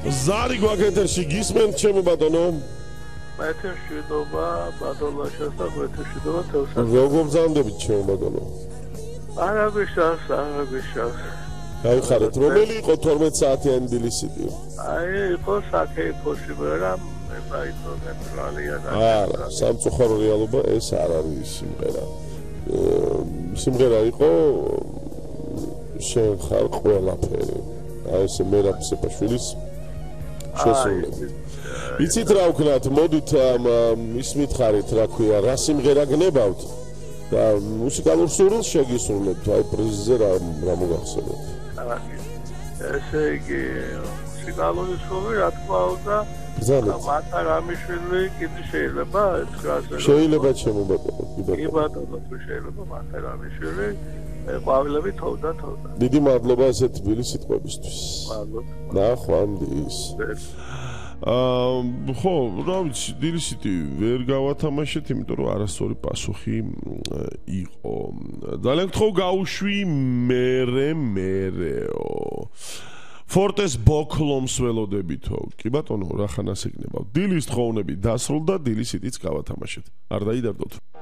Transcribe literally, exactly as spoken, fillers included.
ზარი გვაკეთერში გისმენთ ჩემო ბატონო? მეთევშვიდობა ბატონაშას და მეთევშვიდობა თელსაც. როგორ ბრძანდებით ჩემო ბატონო? არა გვიშავს, არა გვიშავს. გავიხარეთ, რომელი იყო თორმეტ საათიანი დილისიტი? აი, იყო საკეიფოში, მაგრამ მე საერთო ნეტრალია და არა, სამწუხარო რეალობა ეს არ არის სიმღერა. სიმღერა იყო შენ ხარ ყველაფერი. აი ეს მერაბ სეფაშვილის შესრულება. იცით რა ვქნათ, მოდით ის მითხარით, რა ქვია, რა სიმღერა გნებავთ და მუსიკალურ სურვილს შეგისრულებთ, აი პრიზზე რა რა მოგახსენებთ? ესე იგი მუსიკალური სურვილი რა თქმა უნდა მათა რამიშვილი კიდე შეიძლება ეს შეიძლება ჩემო ბატონო კი ბატონო თუ შეიძლება მათა რამიშვილი ყვავილები თოვდა თოვდა დიდი მადლობა ესეთ თბილი სიტყვებისთვის მადლობა ნახვამდის აა ხო რა ვიცი დილისიტი ვერ გავათამაშეთ იმიტომ რომ არასწორი პასუხი იყო ძალიან გთხოვ გაუშვი მერე მერეო ფორტეს ბოკლომს ველოდებითო კი ბატონო რა ხანას ეკნებავ დილის თხოვნები დასრულდა დილისიტიც გავათამაშეთ არ დაიდარდოთ